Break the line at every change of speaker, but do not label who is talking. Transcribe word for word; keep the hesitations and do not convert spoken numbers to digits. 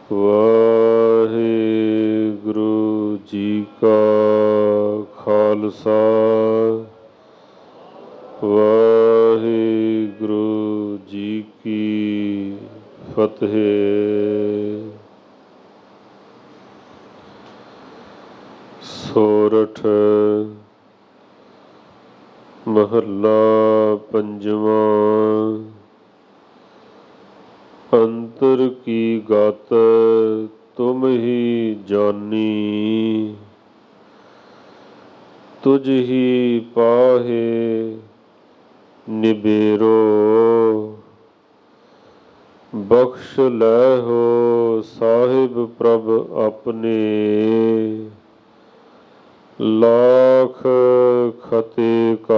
ਵਾਹਿਗੁਰੂ ਜੀ ਕਾ ਖਾਲਸਾ ਵਾਹਿਗੁਰੂ ਜੀ ਕੀ ਫਤਿਹ। ਸੋਰਠ ਮਹੱਲਾ ਪੰਜਵਾਂ। ਅੰਤਰ ਕੀ ਗਤ ਤੁਮ ਹੀ ਜਾਨੀ, ਤੁਝ ਹੀ ਪਾਹੇ ਨਿਬੇਰੋ। ਬਖਸ਼ ਲੈਹੋ ਸਾਹਿਬ ਪ੍ਰਭ ਆਪਣੇ, ਲਾਖ ਖਤੇ ਕਾ